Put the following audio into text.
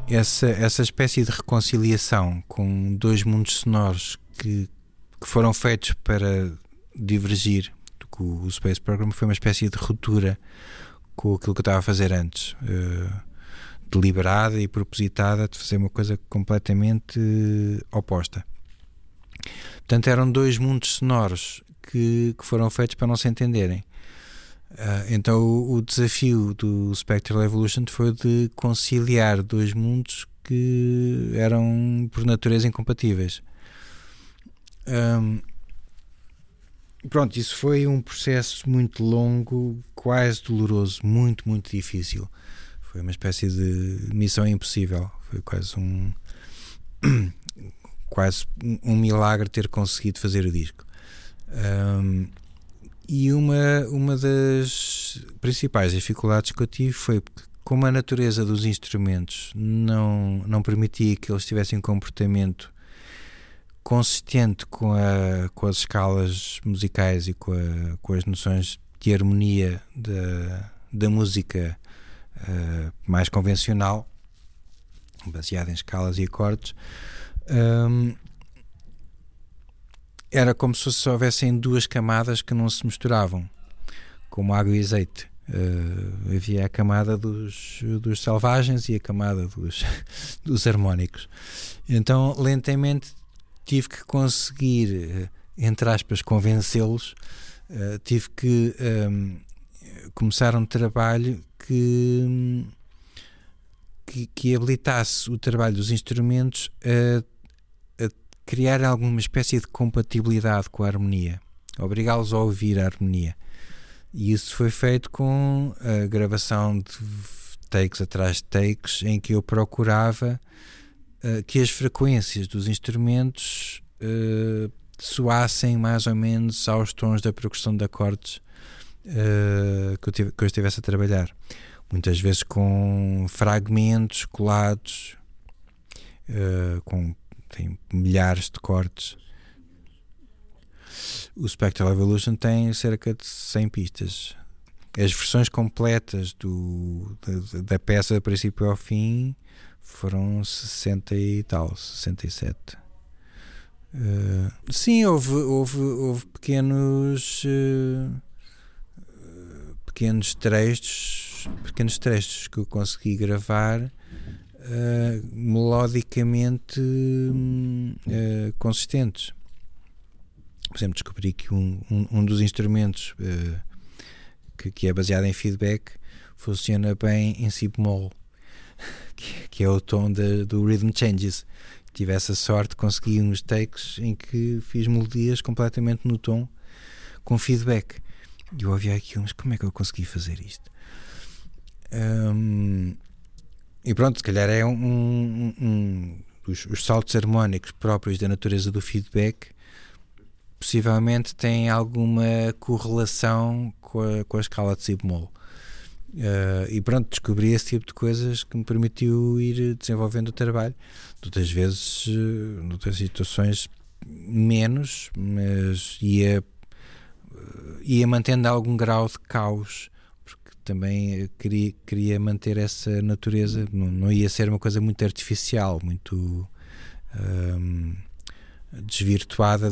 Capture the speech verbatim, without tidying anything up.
essa, essa espécie de reconciliação com dois mundos sonoros que, que foram feitos para divergir, que o, o Space Program foi uma espécie de ruptura com aquilo que eu estava a fazer antes, uh, deliberada e propositada de fazer uma coisa completamente uh, oposta. Portanto, eram dois mundos sonoros que, que foram feitos para não se entenderem. Uh, então o, o desafio do Spectral Evolution foi de conciliar dois mundos que eram por natureza incompatíveis. Um, pronto, isso foi um processo muito longo, quase doloroso, muito, muito difícil. Foi uma espécie de missão impossível. Foi quase um quase um milagre ter conseguido fazer o disco. Um, E uma, uma das principais dificuldades que eu tive foi porque, como a natureza dos instrumentos não, não permitia que eles tivessem um comportamento consistente com, a, com as escalas musicais e com, a, com as noções de harmonia da, da música uh, mais convencional, baseada em escalas e acordes, um, era como se houvessem duas camadas que não se misturavam, como água e azeite. Uh, havia a camada dos, dos selvagens e a camada dos, dos harmónicos. Então, lentamente, tive que conseguir, entre aspas, convencê-los. Uh, tive que um, começar um trabalho que, que, que habilitasse o trabalho dos instrumentos a criar alguma espécie de compatibilidade com a harmonia, obrigá-los a ouvir a harmonia. E isso foi feito com a gravação de takes atrás de takes, em que eu procurava uh, que as frequências dos instrumentos uh, soassem mais ou menos aos tons da progressão de acordes uh, que, eu tive, que eu estivesse a trabalhar. Muitas vezes com fragmentos colados, uh, com tem milhares de cortes. O Spectral Evolution tem cerca de cem pistas. As versões completas do, da, da peça do princípio ao fim foram sessenta e tal, sessenta e sete. Uh, sim, houve, houve, houve pequenos uh, pequenos trechos pequenos trechos que eu consegui gravar Uh, melodicamente uh, consistentes. Por exemplo, descobri que um, um, um dos instrumentos uh, que, que é baseado em feedback funciona bem em si bemol, que, que é o tom de, do Rhythm Changes. Tive essa sorte, consegui uns takes em que fiz melodias completamente no tom com feedback. E eu ouvi aquilo, mas como é que eu consegui fazer isto? Um, E pronto, se calhar é um, um, um os, os saltos harmónicos próprios da natureza do feedback possivelmente têm alguma correlação com a, com a escala de si bemol. Uh, e pronto, descobri esse tipo de coisas que me permitiu ir desenvolvendo o trabalho. De outras vezes, uh, noutras situações, menos, mas ia, uh, ia mantendo algum grau de caos. Também queria, queria manter essa natureza, não, não ia ser uma coisa muito artificial, muito um, desvirtuada